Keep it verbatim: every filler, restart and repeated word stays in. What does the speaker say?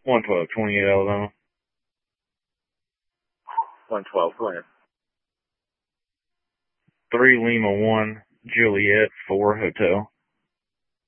one twelve, twenty-eight Alabama. one twelve, go ahead. three Lima one, Juliet four Hotel.